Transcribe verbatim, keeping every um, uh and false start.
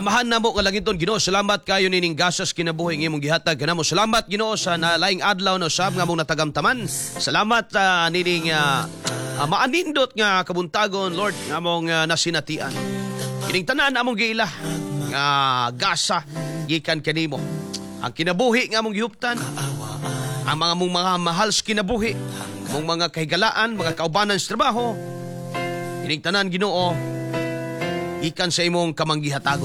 Amahan na mo kalangiton Ginoo, salamat kayo nining gasas kinabuhi ng imong gihatag kanamo. Salamat Ginoo sa nalaing adlaw no sab nga mong natagamtaman. Salamat uh, nining uh, uh, maanindot nga kabuntagon Lord nga mong uh, nasinatian. Kining tanan among giila nga gasa gikan kanimo. Ang kinabuhi nga mong gihuptan, ang mga mong mga mahal sa kinabuhi, mong mga kahigalaan, mga kaubanan sa trabaho, kining tanan Ginoo ikan sa imong kamanggihatagon.